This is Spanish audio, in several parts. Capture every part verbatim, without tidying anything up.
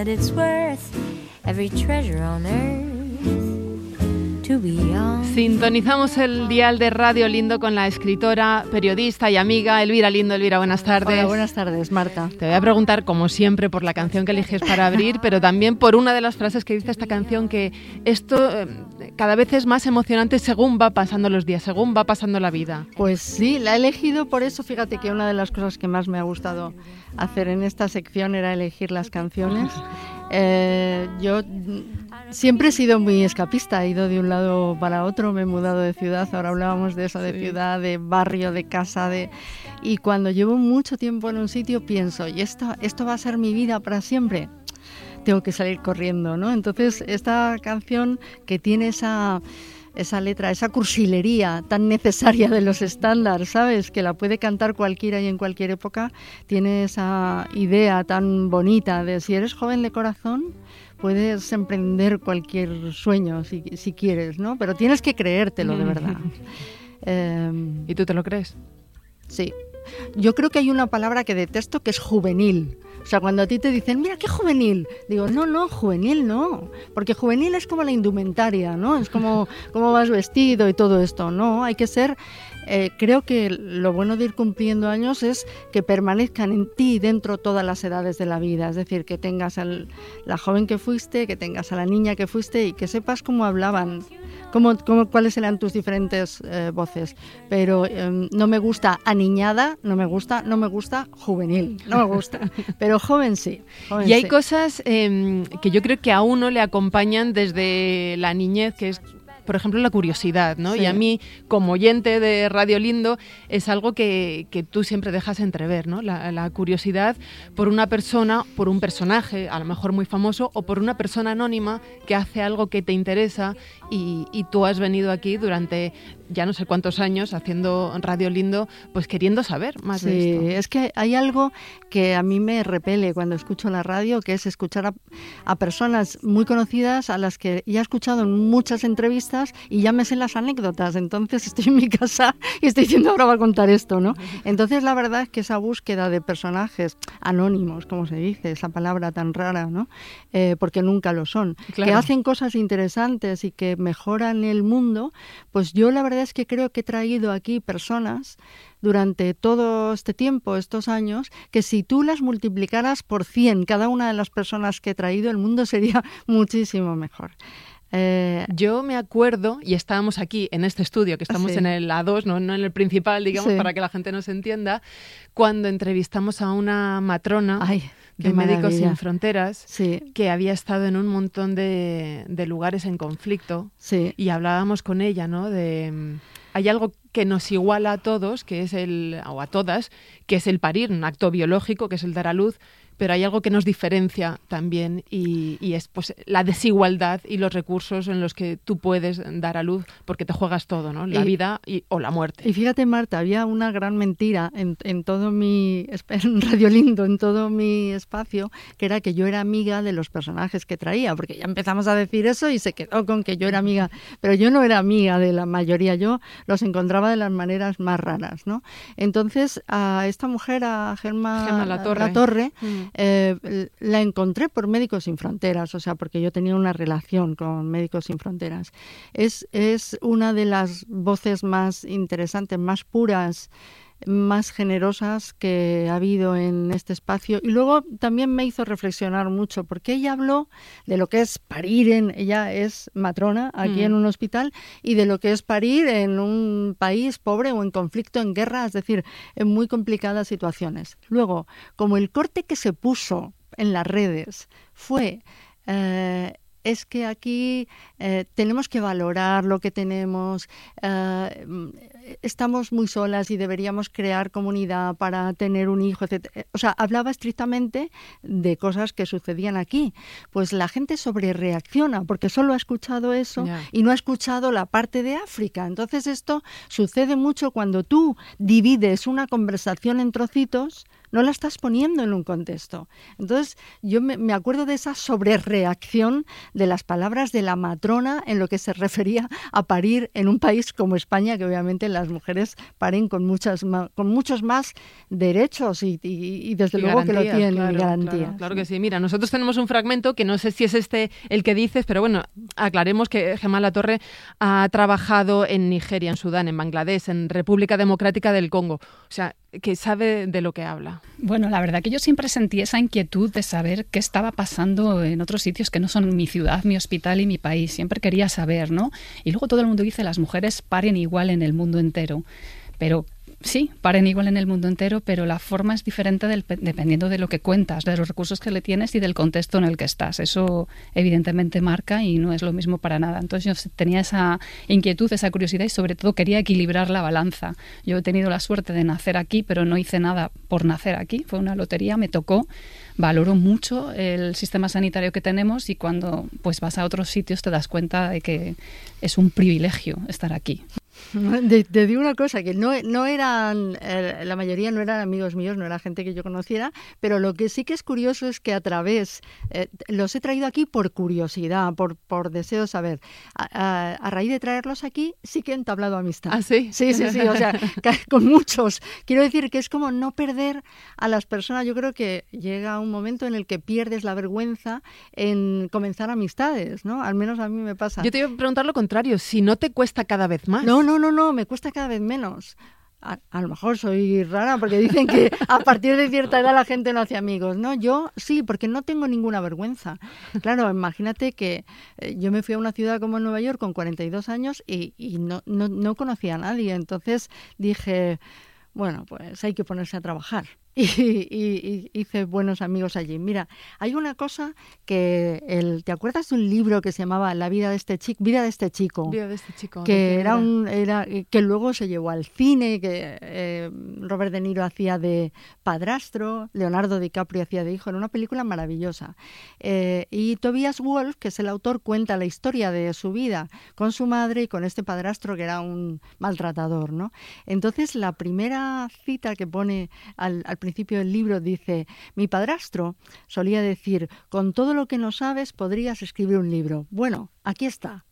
It's worth every treasure on earth. Sintonizamos el dial de Radio Lindo con la escritora, periodista y amiga Elvira Lindo. Elvira, buenas tardes. Hola, buenas tardes, Marta. Te voy a preguntar, como siempre, por la canción que eliges para abrir, pero también por una de las frases que dice esta canción, que esto eh, cada vez es más emocionante según va pasando los días, según va pasando la vida. Pues sí, la he elegido por eso. Fíjate que una de las cosas que más me ha gustado hacer en esta sección era elegir las canciones. Eh, yo siempre he sido muy escapista, he ido de un lado para otro, me he mudado de ciudad, ahora hablábamos de eso, de sí. ciudad, de barrio, de casa, de y cuando llevo mucho tiempo en un sitio pienso, ¿y esto, esto va a ser mi vida para siempre? Tengo que salir corriendo, ¿no? Entonces esta canción que tiene esa... esa letra, esa cursilería tan necesaria de los estándares, ¿sabes? Que la puede cantar cualquiera y en cualquier época, tiene esa idea tan bonita de si eres joven de corazón, puedes emprender cualquier sueño si, si quieres, ¿no? Pero tienes que creértelo de verdad. eh, ¿Y tú te lo crees? Sí. Yo creo que hay una palabra que detesto que es juvenil. O sea, cuando a ti te dicen, mira, qué juvenil, digo, no, no, juvenil no, porque juvenil es como la indumentaria, ¿no? Es como cómo vas vestido y todo esto, no, hay que ser, eh, creo que lo bueno de ir cumpliendo años es que permanezcan en ti dentro todas las edades de la vida, es decir, que tengas a la joven que fuiste, que tengas a la niña que fuiste y que sepas cómo hablaban, cómo, cómo, cuáles eran tus diferentes eh, voces, pero eh, no me gusta aniñada, no me gusta, no me gusta juvenil, no me gusta, pero Pero joven sí. Joven y hay sí. cosas eh, que yo creo que a uno le acompañan desde la niñez, que es, por ejemplo, la curiosidad, ¿no? Sí. Y a mí, como oyente de Radio Lindo, es algo que, que tú siempre dejas entrever, ¿no? La, la curiosidad por una persona, por un personaje, a lo mejor muy famoso, o por una persona anónima que hace algo que te interesa y, y tú has venido aquí durante ya no sé cuántos años haciendo Radio Lindo, pues queriendo saber más sí, de esto. Es que hay algo que a mí me repele cuando escucho la radio, que es escuchar a, a personas muy conocidas a las que ya he escuchado en muchas entrevistas y ya me sé las anécdotas, entonces estoy en mi casa y estoy diciendo ahora va a contar esto, ¿no? Entonces la verdad es que esa búsqueda de personajes anónimos, como se dice, esa palabra tan rara, ¿no? Eh, porque nunca lo son, claro. Que hacen cosas interesantes y que mejoran el mundo, pues yo la verdad es que creo que he traído aquí personas durante todo este tiempo, estos años, que si tú las multiplicaras por cien, cada una de las personas que he traído, el mundo sería muchísimo mejor. Eh, Yo me acuerdo, y estábamos aquí en este estudio, que estamos sí. en el A dos, no, no en el principal, digamos, sí. para que la gente nos entienda, cuando entrevistamos a una matrona Ay, de Médicos Sin Fronteras, sí. que había estado en un montón de, de lugares en conflicto, sí. y hablábamos con ella, ¿no? De hay algo que nos iguala a todos, que es el, o a todas, que es el parir, un acto biológico, que es el dar a luz, pero hay algo que nos diferencia también y, y es pues la desigualdad y los recursos en los que tú puedes dar a luz porque te juegas todo, ¿no? La y, vida y, o la muerte. Y fíjate, Marta, había una gran mentira en, en todo mi en Radio Lindo, en todo mi espacio, que era que yo era amiga de los personajes que traía, porque ya empezamos a decir eso y se quedó con que yo era amiga, pero yo no era amiga de la mayoría, yo los encontraba de las maneras más raras, ¿no? Entonces, a esta mujer, a Gemma, Gemma La Torre, La Torre mm. Eh, la encontré por Médicos Sin Fronteras, o sea, porque yo tenía una relación con Médicos Sin Fronteras. Es, es una de las voces más interesantes, más puras, más generosas que ha habido en este espacio. Y luego también me hizo reflexionar mucho, porque ella habló de lo que es parir, en, ella es matrona aquí mm. en un hospital, y de lo que es parir en un país pobre o en conflicto, en guerra, es decir, en muy complicadas situaciones. Luego, como el corte que se puso en las redes fue... Eh, es que aquí eh, tenemos que valorar lo que tenemos, eh, estamos muy solas y deberíamos crear comunidad para tener un hijo, etcétera. O sea, hablaba estrictamente de cosas que sucedían aquí. Pues la gente sobrereacciona porque solo ha escuchado eso yeah. y no ha escuchado la parte de África. Entonces esto sucede mucho cuando tú divides una conversación en trocitos, no la estás poniendo en un contexto. Entonces, yo me, me acuerdo de esa sobrereacción de las palabras de la matrona en lo que se refería a parir en un país como España, que obviamente las mujeres paren con muchas ma- con muchos más derechos y, y, y desde y luego que lo tienen, claro, y garantías. Claro, claro que sí. Mira, nosotros tenemos un fragmento que no sé si es este el que dices, pero bueno, aclaremos que Gemma Latorre ha trabajado en Nigeria, en Sudán, en Bangladesh, en República Democrática del Congo. O sea, que sabe de lo que habla. Bueno, la verdad que yo siempre sentí esa inquietud de saber qué estaba pasando en otros sitios que no son mi ciudad, mi hospital y mi país. Siempre quería saber, ¿no? Y luego todo el mundo dice las mujeres paren igual en el mundo entero. Pero sí, paren igual en el mundo entero, pero la forma es diferente del, dependiendo de lo que cuentas, de los recursos que le tienes y del contexto en el que estás. Eso evidentemente marca y no es lo mismo para nada. Entonces yo tenía esa inquietud, esa curiosidad y sobre todo quería equilibrar la balanza. Yo he tenido la suerte de nacer aquí, pero no hice nada por nacer aquí. Fue una lotería, me tocó. Valoro mucho el sistema sanitario que tenemos y cuando pues vas a otros sitios te das cuenta de que es un privilegio estar aquí. Te, te digo una cosa, que no, no eran, eh, la mayoría no eran amigos míos, no era gente que yo conociera, pero lo que sí que es curioso es que a través, eh, los he traído aquí por curiosidad, por, por deseo de saber. A, a, a raíz de traerlos aquí, sí que he entablado amistad. ¿Ah, sí? Sí, sí, sí, o sea, con muchos. Quiero decir que es como no perder a las personas. Yo creo que llega un momento en el que pierdes la vergüenza en comenzar amistades, ¿no? Al menos a mí me pasa. Yo te iba a preguntar lo contrario, si no te cuesta cada vez más. No, no, no, no, me cuesta cada vez menos. A, a lo mejor soy rara porque dicen que a partir de cierta edad la gente no hace amigos. No, yo sí, porque no tengo ninguna vergüenza. Claro, imagínate que eh, yo me fui a una ciudad como Nueva York con cuarenta y dos años y, y no, no, no conocía a nadie. Entonces dije, bueno, pues hay que ponerse a trabajar. Y, y, y hice buenos amigos allí. Mira, hay una cosa que el, ¿te acuerdas de un libro que se llamaba La vida de este chico? Vida de este chico. Vida de este chico. Que era un, era que luego se llevó al cine, que eh, Robert De Niro hacía de padrastro, Leonardo DiCaprio hacía de hijo. Era una película maravillosa. Eh, y Tobias Wolff, que es el autor, cuenta la historia de su vida con su madre y con este padrastro que era un maltratador, ¿no? Entonces la primera cita que pone al, al principio del libro dice: mi padrastro solía decir, con todo lo que no sabes podrías escribir un libro. Bueno, aquí está.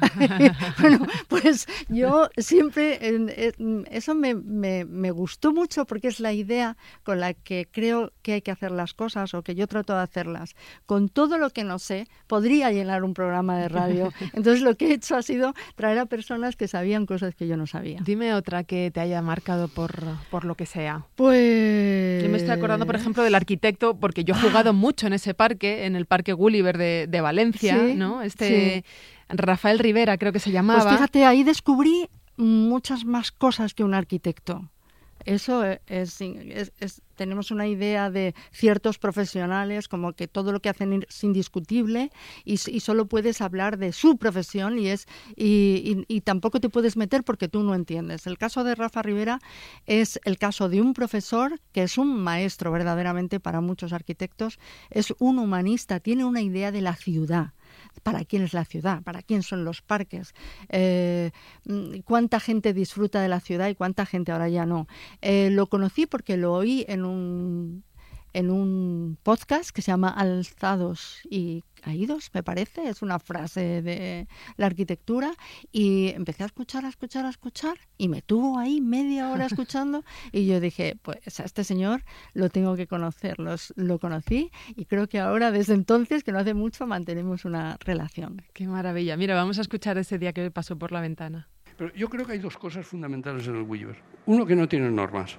Bueno, pues yo siempre, eh, eso me, me, me gustó mucho porque es la idea con la que creo que hay que hacer las cosas o que yo trato de hacerlas. Con todo lo que no sé, podría llenar un programa de radio. Entonces lo que he hecho ha sido traer a personas que sabían cosas que yo no sabía. Dime otra que te haya marcado por, por lo que sea. Pues... Yo me estoy acordando, por ejemplo, del arquitecto, porque yo he jugado ah. mucho en ese parque, en el Parque Gulliver de, de Valencia, ¿sí? ¿No? Este... Sí. Rafael Rivera, creo que se llamaba. Pues fíjate, ahí descubrí muchas más cosas que un arquitecto. Eso es, es, es, tenemos una idea de ciertos profesionales como que todo lo que hacen es indiscutible y, y solo puedes hablar de su profesión y es y, y, y tampoco te puedes meter porque tú no entiendes. El caso de Rafa Rivera es el caso de un profesor que es un maestro verdaderamente para muchos arquitectos, es un humanista, tiene una idea de la ciudad. ¿Para quién es la ciudad? ¿Para quién son los parques? Eh, ¿Cuánta gente disfruta de la ciudad y cuánta gente ahora ya no? Eh, lo conocí porque lo oí en un, en un podcast que se llama Alzados y Caídos, me parece, es una frase de la arquitectura, y empecé a escuchar, a escuchar, a escuchar, y me tuvo ahí media hora escuchando, y yo dije, pues a este señor lo tengo que conocer. Los, lo conocí, y creo que ahora, desde entonces, que no hace mucho, mantenemos una relación. Qué maravilla. Mira, vamos a escuchar ese día que pasó por la ventana. Pero yo creo que hay dos cosas fundamentales en el Gulliver. Uno, que no tiene normas.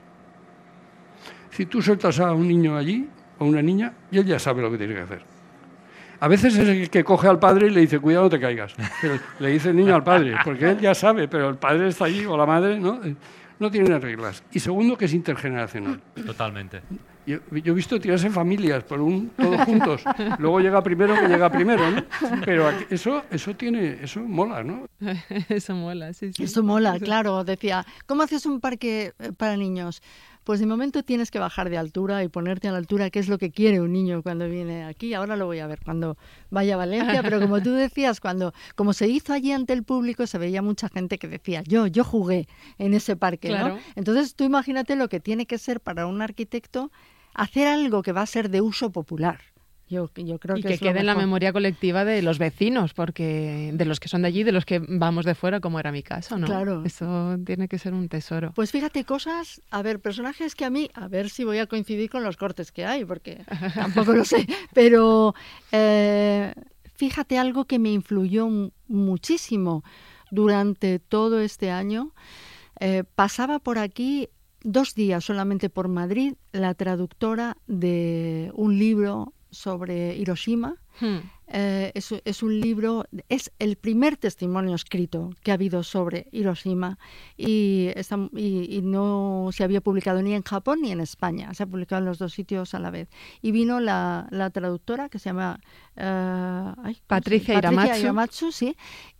Si tú sueltas a un niño allí, o una niña, y él ya sabe lo que tiene que hacer. A veces es el que coge al padre y le dice, cuidado, no te caigas. Pero le dice el niño al padre, porque él ya sabe, pero el padre está allí, o la madre, ¿no? No tienen reglas. Y segundo, que es intergeneracional. Totalmente. Yo, yo he visto tirarse familias por un, todos juntos. Luego llega primero que llega primero, ¿no? Pero eso, eso tiene, eso mola, ¿no? Eso mola, sí, sí. Eso mola, claro. Decía, ¿cómo haces un parque para niños? Pues de momento tienes que bajar de altura y ponerte a la altura, que es lo que quiere un niño cuando viene aquí. Ahora lo voy a ver cuando vaya a Valencia, pero como tú decías, cuando como se hizo allí ante el público, se veía mucha gente que decía, yo, yo jugué en ese parque, claro. ¿No? Entonces tú imagínate lo que tiene que ser para un arquitecto hacer algo que va a ser de uso popular. Yo, yo creo y que, que es quede en la mejor. memoria colectiva de los vecinos, porque de los que son de allí, de los que vamos de fuera, como era mi caso, ¿no? Claro. Eso tiene que ser un tesoro. Pues fíjate, cosas, a ver, personajes que a mí, a ver si voy a coincidir con los cortes que hay, porque tampoco lo sé, pero eh, fíjate algo que me influyó m- muchísimo durante todo este año. Eh, pasaba por aquí dos días solamente por Madrid la traductora de un libro sobre Hiroshima. Hmm. Eh, es, es un libro, es el primer testimonio escrito que ha habido sobre Hiroshima y, está, y, y no se había publicado ni en Japón ni en España, se ha publicado en los dos sitios a la vez. Y vino la, la traductora que se llama uh, ay, Patricia Patricia Hiramatsu. Hiramatsu, sí,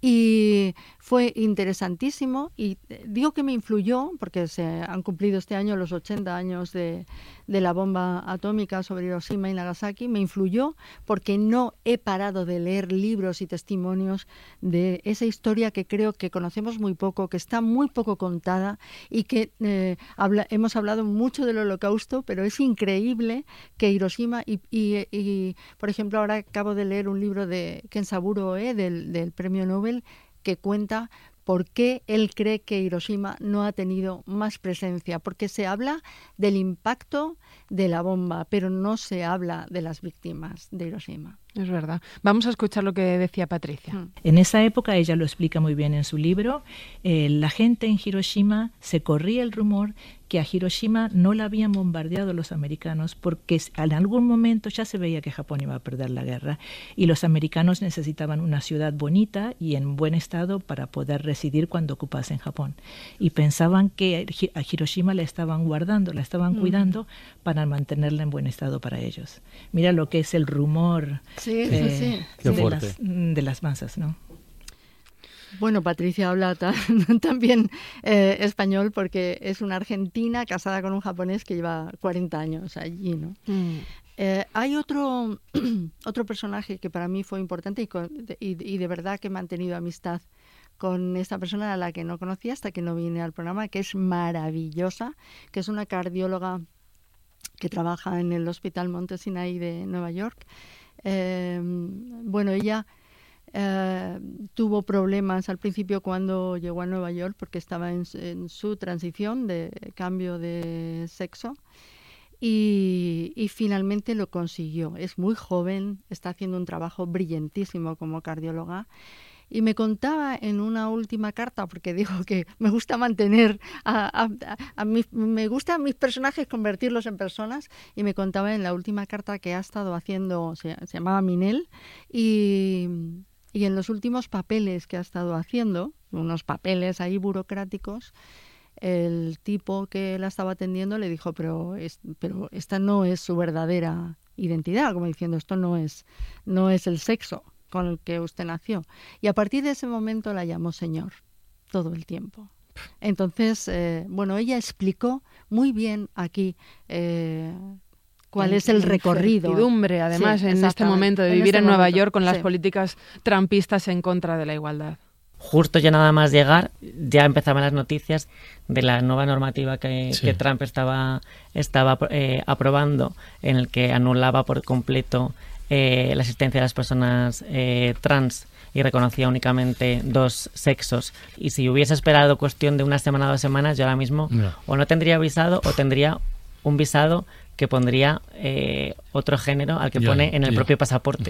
y fue interesantísimo y digo que me influyó porque se han cumplido este año los ochenta años de, de la bomba atómica sobre Hiroshima y Nagasaki. Me influyó porque no he parado de leer libros y testimonios de esa historia que creo que conocemos muy poco, que está muy poco contada y que eh, habla, hemos hablado mucho del Holocausto, pero es increíble que Hiroshima y, y, y por ejemplo, ahora acabo de leer un libro de Kensaburo Oe, del, del premio Nobel, que cuenta por qué él cree que Hiroshima no ha tenido más presencia, porque se habla del impacto de la bomba, pero no se habla de las víctimas de Hiroshima. Es verdad. Vamos a escuchar lo que decía Patricia. En esa época, ella lo explica muy bien en su libro, eh, la gente en Hiroshima, se corría el rumor que a Hiroshima no la habían bombardeado los americanos porque en algún momento ya se veía que Japón iba a perder la guerra y los americanos necesitaban una ciudad bonita y en buen estado para poder residir cuando ocupasen Japón. Y pensaban que a Hiroshima la estaban guardando, la estaban mm. cuidando para mantenerla en buen estado para ellos. Mira lo que es el rumor. Sí, eh, sí, sí. Qué de, fuerte. las, de las masas, ¿no? Bueno, Patricia habla ta- también eh, español porque es una argentina casada con un japonés que lleva cuarenta años allí, ¿no? Mm. Eh, hay otro, otro personaje que para mí fue importante y, con, y, y de verdad que he mantenido amistad con esta persona a la que no conocía hasta que no vine al programa, que es maravillosa, que es una cardióloga que trabaja en el Hospital Monte Sinai de Nueva York. Eh, bueno, ella eh, tuvo problemas al principio cuando llegó a Nueva York porque estaba en, en su transición de cambio de sexo y, y finalmente lo consiguió. Es muy joven, está haciendo un trabajo brillantísimo como cardióloga. Y me contaba en una última carta, porque digo que me gusta mantener, a, a, a, a mi, me gusta a mis personajes convertirlos en personas, y me contaba en la última carta que ha estado haciendo, se, se llamaba Minel, y, y en los últimos papeles que ha estado haciendo, unos papeles ahí burocráticos, el tipo que la estaba atendiendo le dijo, pero, es, pero esta no es su verdadera identidad, como diciendo, esto no es, no es el sexo con el que usted nació. Y a partir de ese momento la llamó señor, todo el tiempo. Entonces, eh, bueno, ella explicó muy bien aquí eh, cuál es el recorrido. Incertidumbre, además, sí, en este momento de vivir en, este en Nueva momento, York con sí. las políticas trumpistas en contra de la igualdad. Justo ya nada más llegar, ya empezaban las noticias de la nueva normativa que, sí. que Trump estaba, estaba eh, aprobando, en el que anulaba por completo Eh, la existencia de las personas eh, trans y reconocía únicamente dos sexos. Y si hubiese esperado cuestión de una semana o dos semanas, yo ahora mismo no. o no tendría visado o tendría un visado que pondría eh, otro género al que ya, pone en el ya. propio pasaporte.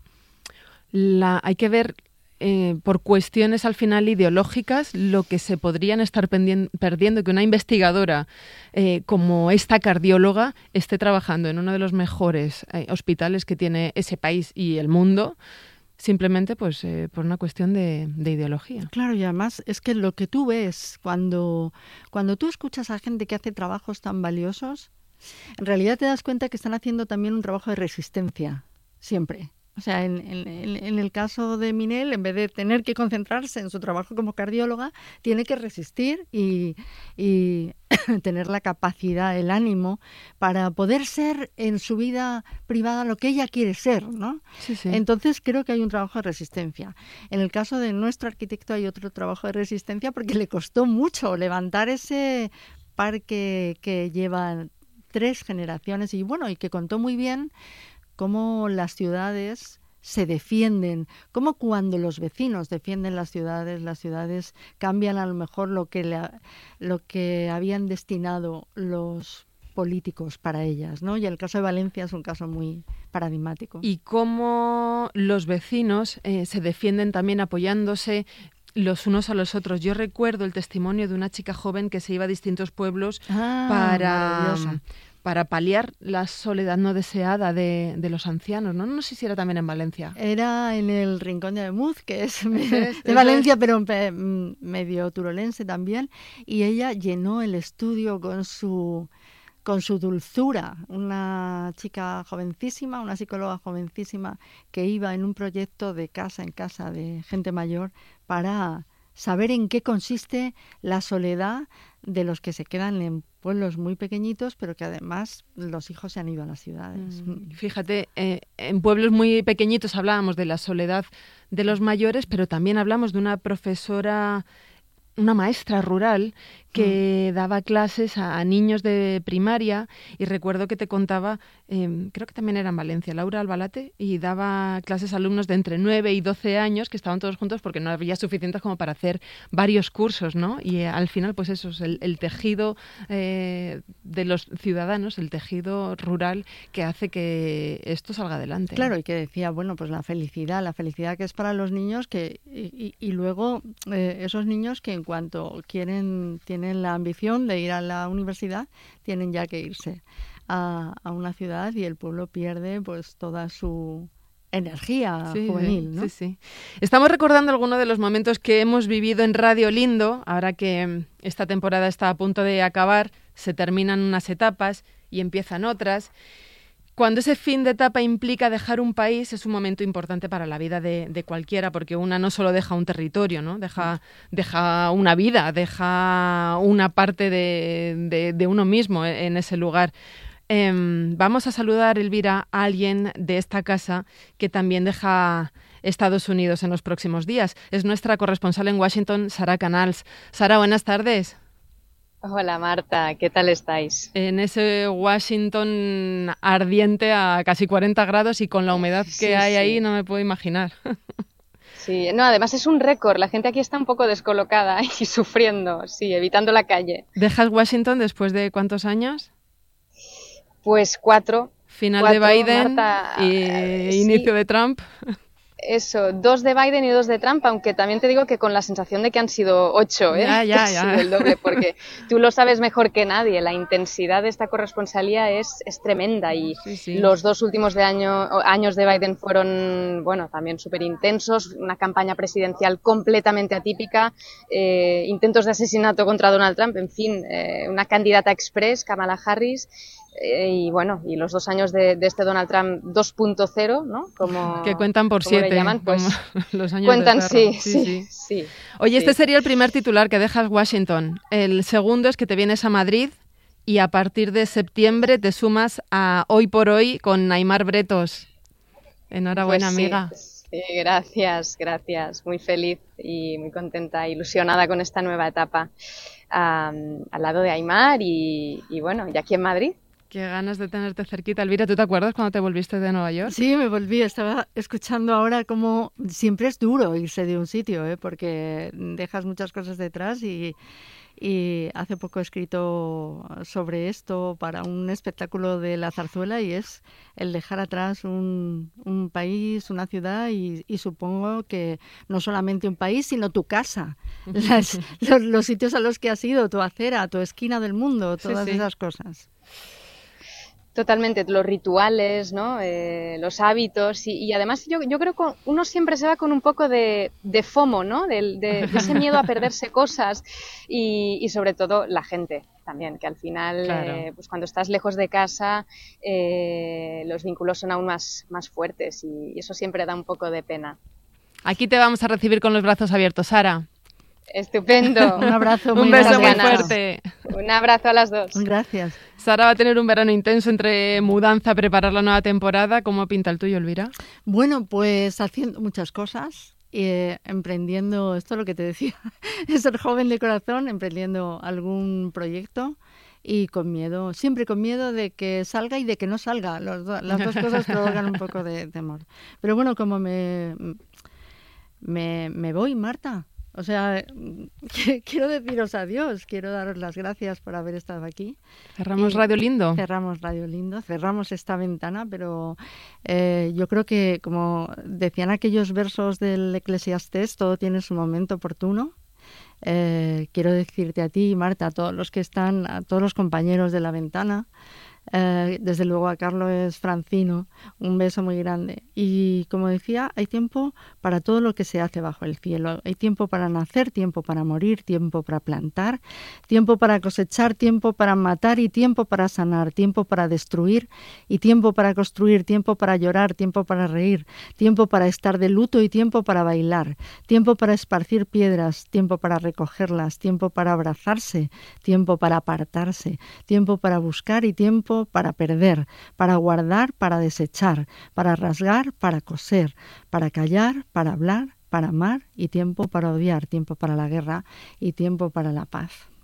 La, hay que ver eh, por cuestiones al final ideológicas lo que se podrían estar pendien- perdiendo, que una investigadora eh, como esta cardióloga esté trabajando en uno de los mejores eh, hospitales que tiene ese país y el mundo, simplemente pues eh, por una cuestión de, de ideología. Claro, y además es que lo que tú ves cuando, cuando tú escuchas a gente que hace trabajos tan valiosos, en realidad te das cuenta que están haciendo también un trabajo de resistencia, siempre. O sea, en, en, en el caso de Minel, en vez de tener que concentrarse en su trabajo como cardióloga, tiene que resistir y, y tener la capacidad, el ánimo para poder ser en su vida privada lo que ella quiere ser, ¿no? Sí, sí. Entonces creo que hay un trabajo de resistencia. En el caso de nuestro arquitecto hay otro trabajo de resistencia porque le costó mucho levantar ese parque que lleva tres generaciones, y bueno, y que contó muy bien cómo las ciudades se defienden, cómo cuando los vecinos defienden las ciudades, las ciudades cambian a lo mejor lo que, le, lo que habían destinado los políticos para ellas, ¿no? Y el caso de Valencia es un caso muy paradigmático. Y cómo los vecinos eh, se defienden también apoyándose los unos a los otros. Yo recuerdo el testimonio de una chica joven que se iba a distintos pueblos ah, para, para paliar la soledad no deseada de, de los ancianos, ¿no? No sé si era también en Valencia. Era en el Rincón de Ademuz, que es de, de Valencia, pero medio turolense también, y ella llenó el estudio con su... con su dulzura, una chica jovencísima, una psicóloga jovencísima que iba en un proyecto de casa en casa de gente mayor para saber en qué consiste la soledad de los que se quedan en pueblos muy pequeñitos, pero que además los hijos se han ido a las ciudades. Mm, fíjate, eh, en pueblos muy pequeñitos hablábamos de la soledad de los mayores, pero también hablamos de una profesora, una maestra rural que mm. daba clases a, a niños de primaria, y recuerdo que te contaba, eh, creo que también era en Valencia, Laura Albalate, y daba clases a alumnos de entre nueve y doce años que estaban todos juntos porque no había suficientes como para hacer varios cursos, ¿no? Y eh, al final, pues eso es el, el tejido eh, de los ciudadanos, el tejido rural que hace que esto salga adelante. Claro, y que decía, bueno, pues la felicidad, la felicidad que es para los niños, que y, y, y luego eh, esos niños que en cuanto quieren, tienen la ambición de ir a la universidad, tienen ya que irse a, a una ciudad, y el pueblo pierde pues toda su energía sí, juvenil, ¿no? Sí, sí. Estamos recordando algunos de los momentos que hemos vivido en Radio Lindo, ahora que esta temporada está a punto de acabar, se terminan unas etapas y empiezan otras. Cuando ese fin de etapa implica dejar un país, es un momento importante para la vida de, de cualquiera, porque una no solo deja un territorio, ¿no? Deja, deja una vida, deja una parte de, de, de uno mismo en ese lugar. Eh, vamos a saludar, Elvira, a alguien de esta casa que también deja Estados Unidos en los próximos días. Es nuestra corresponsal en Washington, Sara Canals. Sara, buenas tardes. Hola Marta, ¿qué tal estáis? En ese Washington ardiente a casi cuarenta grados y con la humedad que sí, hay sí. ahí no me puedo imaginar. Sí, no, además es un récord, la gente aquí está un poco descolocada y sufriendo, sí, evitando la calle. ¿Dejas Washington después de cuántos años? Pues cuatro. Final cuatro, de Biden Marta, y eh, inicio sí. de Trump. Eso, dos de Biden y dos de Trump, aunque también te digo que con la sensación de que han sido ocho, ¿eh? Ya, ya, ya. Ha sido el doble, porque tú lo sabes mejor que nadie, la intensidad de esta corresponsalía es, es tremenda, y sí, sí. los dos últimos de año, años de Biden fueron, bueno, también súper intensos, una campaña presidencial completamente atípica, eh, intentos de asesinato contra Donald Trump, en fin, eh, una candidata express, Kamala Harris. Eh, y bueno, y los dos años de, de este Donald Trump dos punto cero, ¿no? Como, que cuentan por siete, le llaman, pues los años cuentan, de sí, sí, sí, sí, sí. Oye, sí. este sería el primer titular, que dejas Washington. El segundo es que te vienes a Madrid y a partir de septiembre te sumas a Hoy por Hoy con Aimar Bretos. Enhorabuena, pues sí, amiga. Sí, gracias, gracias. Muy feliz y muy contenta, ilusionada con esta nueva etapa um, al lado de Aimar y, y bueno, y aquí en Madrid. Qué ganas de tenerte cerquita. Elvira, ¿tú te acuerdas cuando te volviste de Nueva York? Sí, me volví. Estaba escuchando ahora cómo siempre es duro irse de un sitio, ¿eh? Porque dejas muchas cosas detrás y, y hace poco he escrito sobre esto para un espectáculo de la zarzuela, y es el dejar atrás un, un país, una ciudad y, y supongo que no solamente un país, sino tu casa, las, los, los sitios a los que has ido, tu acera, tu esquina del mundo, todas sí, sí. esas cosas. Totalmente, los rituales, ¿no? Eh, los hábitos y, y además yo, yo creo que uno siempre se va con un poco de, de FOMO, ¿no? De, de, de ese miedo a perderse cosas y, y sobre todo la gente también, que al final, claro. eh, pues cuando estás lejos de casa, eh, los vínculos son aún más, más fuertes y, y eso siempre da un poco de pena. Aquí te vamos a recibir con los brazos abiertos, Sara. Estupendo. Un abrazo muy Un beso muy ganas. fuerte. Un abrazo a las dos. Gracias. Sara va a tener un verano intenso entre mudanza, preparar la nueva temporada. ¿Cómo pinta el tuyo, Elvira? Bueno, pues haciendo muchas cosas, eh, emprendiendo, esto es lo que te decía, ser joven de corazón, emprendiendo algún proyecto y con miedo, siempre con miedo de que salga y de que no salga. Los do, las dos cosas provocan un poco de temor. Pero bueno, como me, me, me voy, Marta. O sea, quiero deciros adiós, quiero daros las gracias por haber estado aquí. Cerramos y Radio Lindo. Cerramos Radio Lindo, cerramos esta ventana, pero eh, yo creo que, como decían aquellos versos del Eclesiastés, todo tiene su momento oportuno. Eh, quiero decirte a ti, Marta, a todos los que están, a todos los compañeros de la ventana, Eh, desde luego a Carlos Francino, un beso muy grande. Y como decía, hay tiempo para todo lo que se hace bajo el cielo. Hay tiempo para nacer, tiempo para morir, tiempo para plantar, tiempo para cosechar, tiempo para matar y tiempo para sanar, tiempo para destruir y tiempo para construir, tiempo para llorar, tiempo para reír, tiempo para estar de luto y tiempo para bailar, tiempo para esparcir piedras, tiempo para recogerlas, tiempo para abrazarse, tiempo para apartarse, tiempo para buscar y tiempo para perder, para guardar, para desechar, para rasgar, para coser, para callar, para hablar, para amar y tiempo para odiar, tiempo para la guerra y tiempo para la paz.